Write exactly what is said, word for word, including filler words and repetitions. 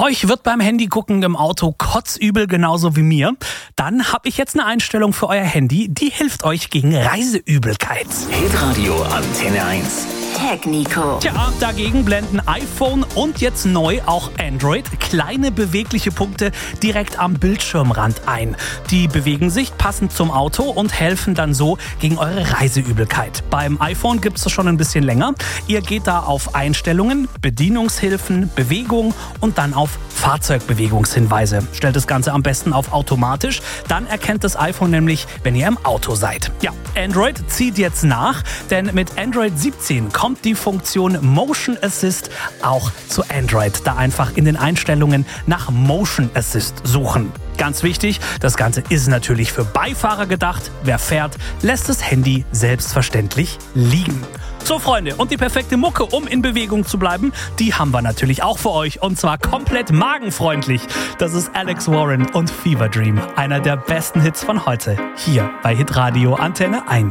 Euch wird beim Handy-Gucken im Auto kotzübel, genauso wie mir. Dann habe ich jetzt eine Einstellung für euer Handy, die hilft euch gegen Reiseübelkeit. Hitradio Antenne eins. Tech Nico. Tja, dagegen blenden iPhone und jetzt neu auch Android kleine bewegliche Punkte direkt am Bildschirmrand ein. Die bewegen sich passend zum Auto und helfen dann so gegen eure Reiseübelkeit. Beim iPhone gibt es das schon ein bisschen länger. Ihr geht da auf Einstellungen, Bedienungshilfen, Bewegung und dann auf Fahrzeugbewegungshinweise. Stellt das Ganze am besten auf automatisch. Dann erkennt das iPhone nämlich, wenn ihr im Auto seid. Ja, Android zieht jetzt nach, denn mit Android siebzehn kommt die Funktion Motion Assist auch zu Android. Da einfach in den Einstellungen nach Motion Assist suchen. Ganz wichtig, das Ganze ist natürlich für Beifahrer gedacht. Wer fährt, lässt das Handy selbstverständlich liegen. So Freunde, und die perfekte Mucke, um in Bewegung zu bleiben, die haben wir natürlich auch für euch, und zwar komplett magenfreundlich. Das ist Alex Warren und Fever Dream, einer der besten Hits von heute, hier bei Hitradio Antenne eins.